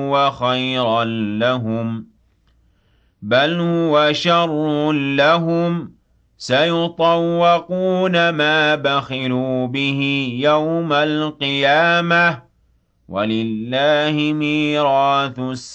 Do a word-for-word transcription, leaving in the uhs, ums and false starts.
وخيرا لهم بل هو شر لهم سيطوقون ما بخلوا به يوم القيامة ولله ميراث